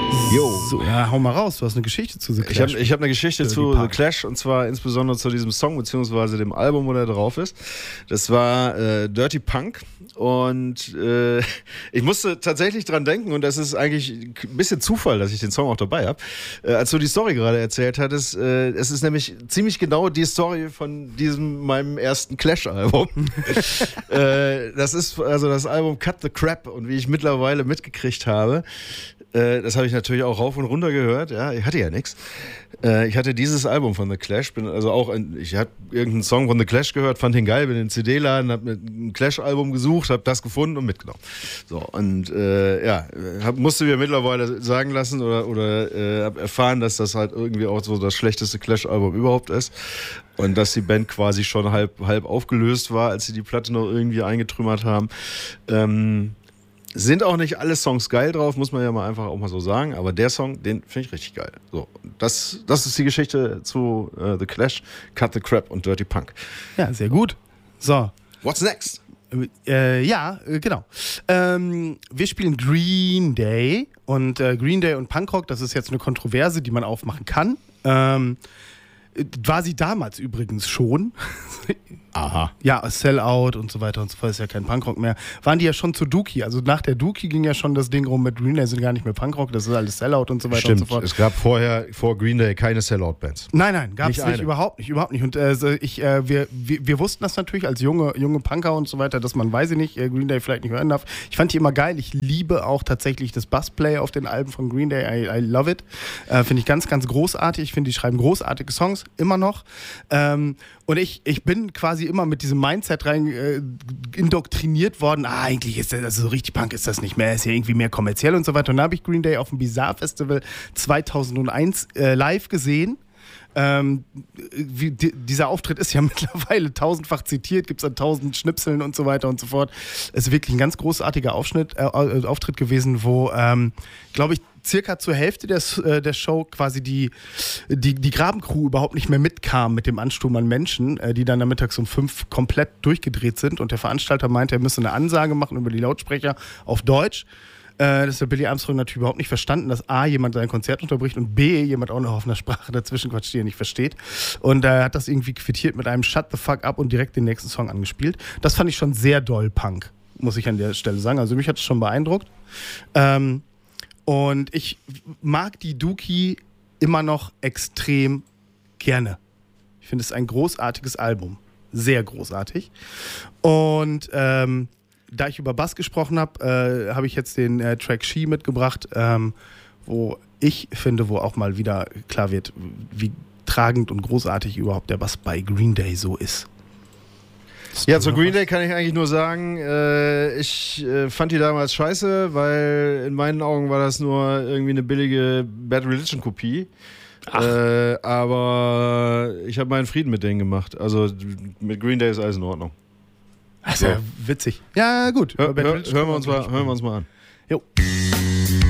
Jo. So, ja, hau mal raus, du hast eine Geschichte zu The Clash. Ich hab eine Geschichte zu The Clash und zwar insbesondere zu diesem Song beziehungsweise dem Album, wo der drauf ist. Das war Dirty Punk und ich musste tatsächlich dran denken und das ist eigentlich ein bisschen Zufall, dass ich den Song auch dabei habe. Als du die Story gerade erzählt hattest, es ist nämlich ziemlich genau die Story von meinem ersten Clash-Album. Das ist also das Album Cut the Crap und wie ich mittlerweile mitgekriegt habe, das habe ich natürlich auch rauf und runter gehört. Ja, ich hatte ja nichts. Ich hatte dieses Album von The Clash. Ich hatte irgendeinen Song von The Clash gehört, fand ihn geil, bin in den CD-Laden, habe mir ein Clash-Album gesucht, habe das gefunden und mitgenommen. So und musste mir mittlerweile sagen lassen oder habe erfahren, dass das halt irgendwie auch so das schlechteste Clash-Album überhaupt ist und dass die Band quasi schon halb aufgelöst war, als sie die Platte noch irgendwie eingetrümmert haben. Sind auch nicht alle Songs geil drauf, muss man ja mal einfach auch mal so sagen, aber der Song, den finde ich richtig geil. So, das ist die Geschichte zu The Clash, Cut the Crap und Dirty Punk. Ja, sehr gut. So. What's next? Genau. Wir spielen Green Day und Green Day und Punkrock, das ist jetzt eine Kontroverse, die man aufmachen kann. War sie damals übrigens schon. Aha. Ja, Sellout und so weiter und so fort, ist ja kein Punkrock mehr. Waren die ja schon zu Dookie. Also nach der Dookie ging ja schon das Ding rum mit Green Day, sind gar nicht mehr Punkrock, das ist alles Sellout und so weiter und so fort. Es gab vor Green Day keine Sellout-Bands. Nein, gab es nicht, überhaupt nicht. Und wir wussten das natürlich als junge Punker und so weiter, dass man, weiß ich nicht, Green Day vielleicht nicht hören darf. Ich fand die immer geil. Ich liebe auch tatsächlich das Bassplay auf den Alben von Green Day. I love it. Finde ich ganz, ganz großartig. Ich finde, die schreiben großartige Songs, immer noch. Und ich bin quasi immer mit diesem Mindset rein indoktriniert worden, eigentlich ist das, also so richtig Punk ist das nicht mehr, ist ja irgendwie mehr kommerziell und so weiter. Und dann habe ich Green Day auf dem Bizarre Festival 2001 live gesehen. Dieser Auftritt ist ja mittlerweile tausendfach zitiert, gibt es an 1000 Schnipseln und so weiter und so fort. Es ist wirklich ein ganz großartiger Auftritt gewesen, wo, glaube ich, circa zur Hälfte der Show quasi die Grabencrew überhaupt nicht mehr mitkam mit dem Ansturm an Menschen, die dann nachmittags um 5 komplett durchgedreht sind und der Veranstalter meinte, er müsse eine Ansage machen über die Lautsprecher auf Deutsch. Das hat der Billy Armstrong natürlich überhaupt nicht verstanden, dass A, jemand sein Konzert unterbricht und B, jemand auch noch auf einer Sprache dazwischen quatscht, die er nicht versteht. Und er hat das irgendwie quittiert mit einem Shut the fuck up und direkt den nächsten Song angespielt. Das fand ich schon sehr doll Punk, muss ich an der Stelle sagen. Also mich hat es schon beeindruckt. Und ich mag die Dookie immer noch extrem gerne. Ich finde es ein großartiges Album. Sehr großartig. Und da ich über Bass gesprochen habe, habe ich jetzt den Track She mitgebracht, wo ich finde, wo auch mal wieder klar wird, wie tragend und großartig überhaupt der Bass bei Green Day so ist. Ja, zu Green Day kann ich eigentlich nur sagen, ich fand die damals scheiße, weil in meinen Augen war das nur irgendwie eine billige Bad Religion Kopie. Aber ich habe meinen Frieden mit denen gemacht. Also mit Green Day ist alles in Ordnung. Also, ja, witzig. Ja, gut. Hören wir uns mal an. Jo.